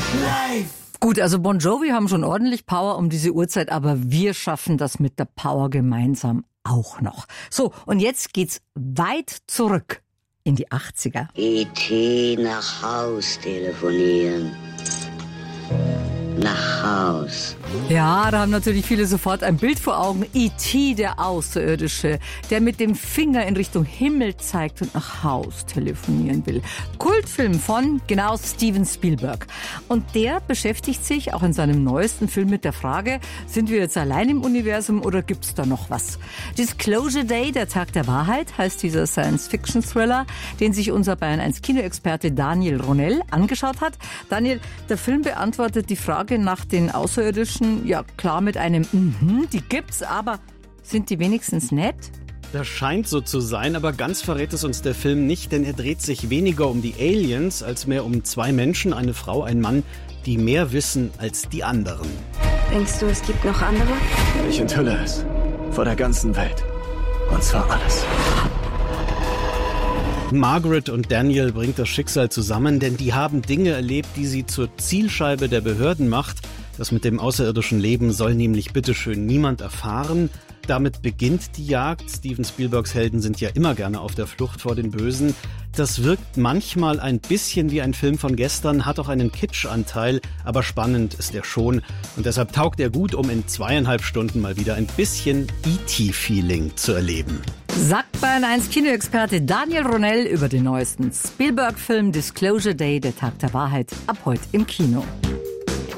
Gut, also Bon Jovi haben schon ordentlich Power um diese Uhrzeit, aber wir schaffen das mit der Power gemeinsam auch noch. So, und jetzt geht's weit zurück in die 80er. E.T. nach Haus telefonieren. Nach Haus. Ja, da haben natürlich viele sofort ein Bild vor Augen. E.T., der Außerirdische, der mit dem Finger in Richtung Himmel zeigt und nach Haus telefonieren will. Kultfilm von, genau, Steven Spielberg. Und der beschäftigt sich auch in seinem neuesten Film mit der Frage, sind wir jetzt allein im Universum oder gibt's da noch was? Disclosure Day, der Tag der Wahrheit, heißt dieser Science-Fiction-Thriller, den sich unser Bayern 1 Kinoexperte Daniel Ronell angeschaut hat. Daniel, der Film beantwortet die Frage nach den Außerirdischen, ja klar mit einem die gibt's, aber sind die wenigstens nett? Das scheint so zu sein, aber ganz verrät es uns der Film nicht, denn er dreht sich weniger um die Aliens, als mehr um zwei Menschen, eine Frau, ein Mann, die mehr wissen als die anderen. Denkst du, es gibt noch andere? Ich enthülle es. Vor der ganzen Welt. Und zwar alles. Margaret und Daniel bringt das Schicksal zusammen, denn die haben Dinge erlebt, die sie zur Zielscheibe der Behörden macht. Das mit dem außerirdischen Leben soll nämlich bitteschön niemand erfahren. Damit beginnt die Jagd. Steven Spielbergs Helden sind ja immer gerne auf der Flucht vor den Bösen. Das wirkt manchmal ein bisschen wie ein Film von gestern, hat auch einen Kitschanteil, aber spannend ist er schon. Und deshalb taugt er gut, um in 2,5 Stunden mal wieder ein bisschen E.T.-Feeling zu erleben. Sagt Bayern 1 Kinoexperte Daniel Ronell über den neuesten Spielberg-Film Disclosure Day, der Tag der Wahrheit, ab heute im Kino.